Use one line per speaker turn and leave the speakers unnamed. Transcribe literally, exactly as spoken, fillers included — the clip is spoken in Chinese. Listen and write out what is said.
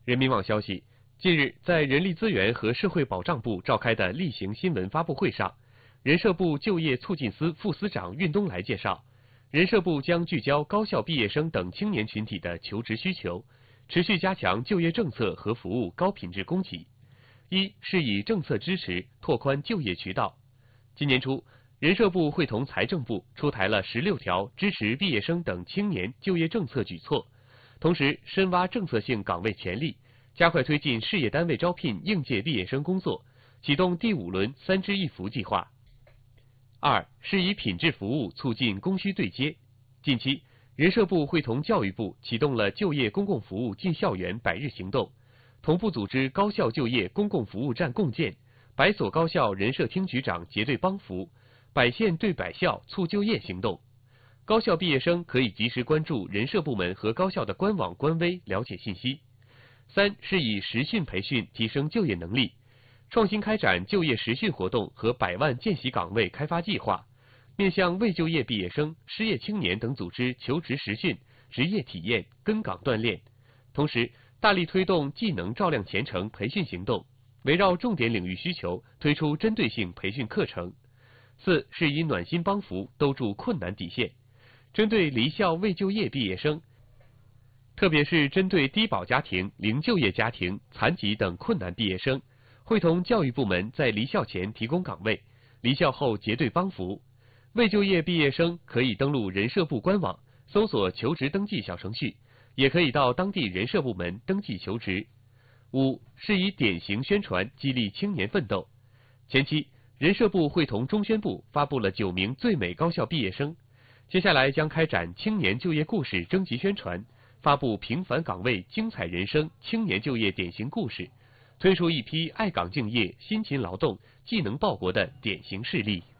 人民网消息，近日在人力资源和社会保障部召开的例行新闻发布会上，人社部就业促进司副司长运东来介绍，人社部将聚焦高校毕业生等青年群体的求职需求，持续加强就业政策和服务高品质供给。一是以政策支持拓宽就业渠道。今年初，人社部会同财政部出台了十六条支持毕业生等青年就业政策举措，同时深挖政策性岗位潜力，加快推进事业单位招聘应届毕业生工作，启动第五轮三支一扶计划。二是以品质服务促进供需对接。近期，人社部会同教育部启动了就业公共服务进校园百日行动，同步组织高校就业公共服务站共建，百所高校人社厅局长结对帮扶，百县对百校促就业行动。高校毕业生可以及时关注人社部门和高校的官网官微了解信息。三是以实训培训提升就业能力，创新开展就业实训活动和百万见习岗位开发计划，面向未就业毕业生、失业青年等组织求职实训、职业体验、跟岗锻炼。同时，大力推动技能照亮前程培训行动，围绕重点领域需求推出针对性培训课程。四是以暖心帮扶兜住困难底线，针对离校未就业毕业生，特别是针对低保家庭、零就业家庭、残疾等困难毕业生，会同教育部门在离校前提供岗位，离校后结对帮扶。未就业毕业生可以登录人社部官网，搜索求职登记小程序，也可以到当地人社部门登记求职。五是以典型宣传激励青年奋斗。前期，人社部会同中宣部发布了九名最美高校毕业生，接下来将开展青年就业故事征集宣传，发布平凡岗位精彩人生青年就业典型故事，推出一批爱岗敬业、辛勤劳动、技能报国的典型事例。